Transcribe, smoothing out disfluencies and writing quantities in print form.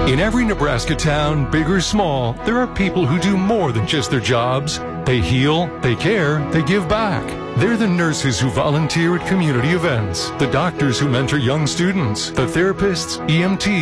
In every Nebraska town, big or small, there are people who do more than just their jobs. They heal, they care, they give back. They're the nurses who volunteer at community events, the doctors who mentor young students, the therapists, EMTs,